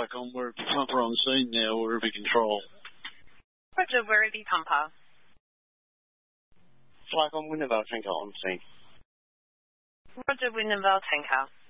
Flacon, we're pumper on scene now. We're in control. Roger, Werribee pumper. Flacon, Wintervale tanker on scene. Roger, Wintervale tanker.